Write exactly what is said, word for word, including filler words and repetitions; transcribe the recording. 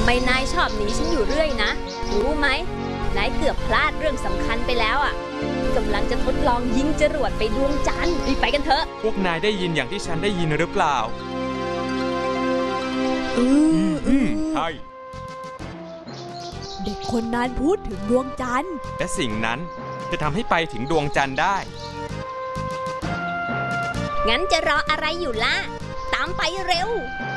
ไมนายชอบหนีฉันอยู่เรื่อยนะรู้ไหมนายเกือบพลาดเรื่องสำคัญไปแล้วอ่ะกำลังจะทดลองยิงจรวดไปดวงจันทร์รีบไปกันเถอะพวกนายได้ยินอย่างที่ฉันได้ยินหรือเปล่าอืมอืมใช่เด็กคนนั้นพูดถึงดวงจันทร์และสิ่งนั้นจะทำให้ไปถึงดวงจันทร์ได้งั้นจะรออะไรอยู่ล่ะตามไปเร็ว